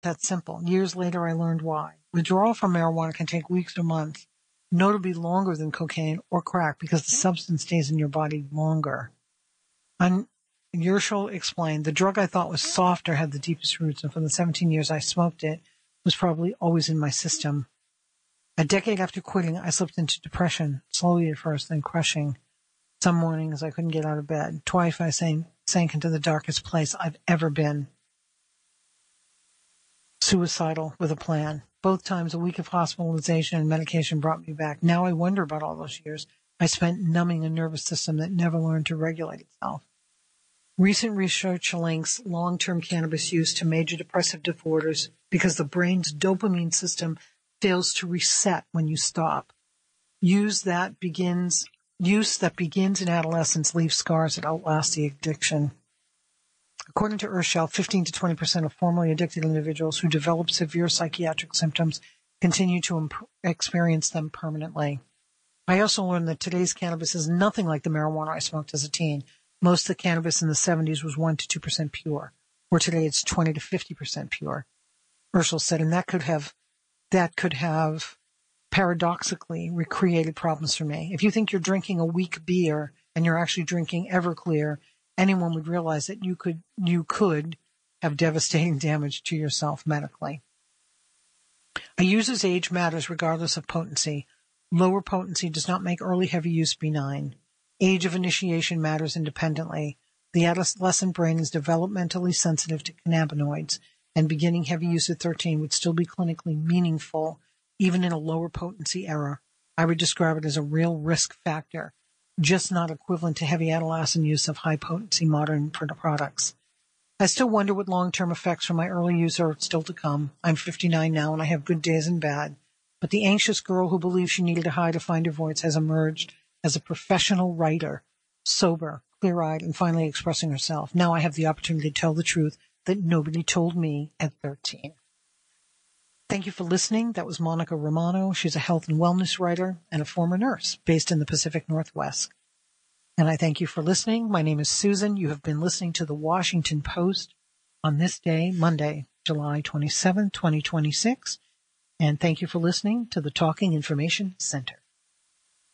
that simple. Years later, I learned why. Withdrawal from marijuana can take weeks or months, notably longer than cocaine or crack because the substance stays in your body longer. Yershel explained, the drug I thought was softer had the deepest roots, and for the 17 years I smoked it was probably always in my system. A decade after quitting, I slipped into depression, slowly at first, then crushing. Some mornings I couldn't get out of bed. Twice I sank into the darkest place I've ever been. Suicidal with a plan. Both times a week of hospitalization and medication brought me back. Now I wonder about all those years I spent numbing a nervous system that never learned to regulate itself. Recent research links long-term cannabis use to major depressive disorders because the brain's dopamine system fails to reset when you stop. Use that begins in adolescence leaves scars that outlast the addiction. According to Yershel, 15 to 20% of formerly addicted individuals who develop severe psychiatric symptoms continue to experience them permanently. I also learned that today's cannabis is nothing like the marijuana I smoked as a teen. Most of the cannabis in the 70s was 1 to 2% pure, where today it's 20 to 50% pure. Yershel said, and that could have paradoxically recreated problems for me. If you think you're drinking a weak beer and you're actually drinking Everclear, anyone would realize that you could have devastating damage to yourself medically. A user's age matters regardless of potency. Lower potency does not make early heavy use benign. Age of initiation matters independently. The adolescent brain is developmentally sensitive to cannabinoids, and beginning heavy use at 13 would still be clinically meaningful, even in a lower potency era. I would describe it as a real risk factor, just not equivalent to heavy adolescent use of high-potency modern products. I still wonder what long-term effects from my early use are still to come. I'm 59 now, and I have good days and bad. But the anxious girl who believed she needed to hide to find her voice has emerged as a professional writer, sober, clear-eyed, and finally expressing herself. Now I have the opportunity to tell the truth that nobody told me at 13. Thank you for listening. That was Monica Romano. She's a health and wellness writer and a former nurse based in the Pacific Northwest. And I thank you for listening. My name is Susan. You have been listening to the Washington Post on this day, Monday, July 27, 2026. And thank you for listening to the Talking Information Center.